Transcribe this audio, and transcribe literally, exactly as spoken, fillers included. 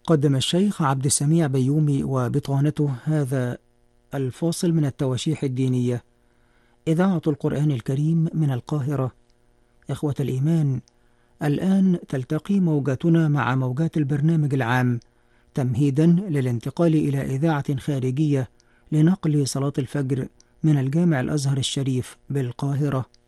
قدم الشيخ عبد السميع بيومي وبطانته هذا الفاصل من التواشيح الدينية. إذاعة القرآن الكريم من القاهرة. إخوة الإيمان، الآن تلتقي موجاتنا مع موجات البرنامج العام تمهيدا للانتقال إلى إذاعة خارجية لنقل صلاة الفجر من الجامع الأزهر الشريف بالقاهرة.